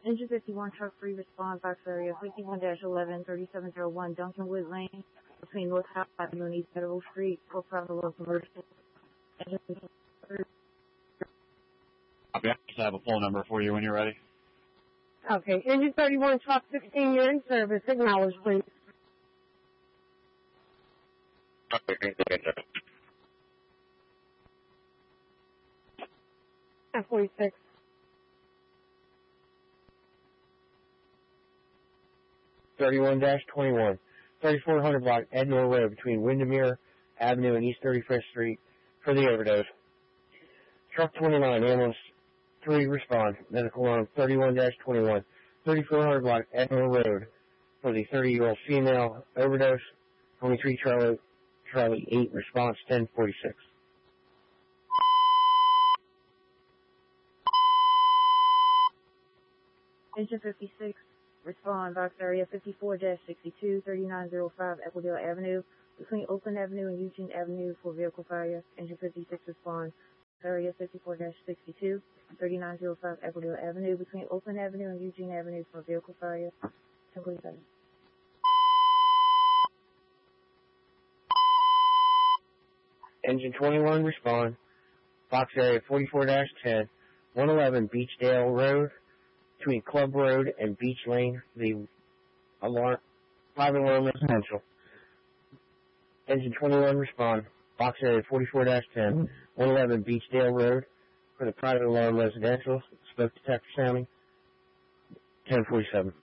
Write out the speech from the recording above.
Engine 51, truck 3, respond, box area 51-11, 3701 Duncanwood Lane, between North High Avenue and East Federal Street, for private local commercial. Engine 53. I just have a phone number for you when you're ready. Okay, Engine 31, truck 16, you're in service. Acknowledge, please. At 46. 31-21, 3400 block Edmore Road between Windermere Avenue and East 31st Street for the overdose. Truck 29, ambulance 3, respond. Medical alarm 31-21, 3400 block Edmore Road for the 30-year-old female overdose. 23 Charlie 8, response 1046. Engine 56, respond, box area 54-62, 3905 Equidale Avenue, between Oakland Avenue and Eugene Avenue for vehicle fire. Engine 56, respond, box area 54-62, 3905 Equidale Avenue, between Oakland Avenue and Eugene Avenue for vehicle fire. 1047. Engine 21, respond. Box area 44-10, 111 Beachdale Road, between Club Road and Beach Lane, the private alarm residential. Engine 21, respond. Box area 44-10, 111 Beachdale Road, for the private alarm residential. Smoke detector sounding. 1047.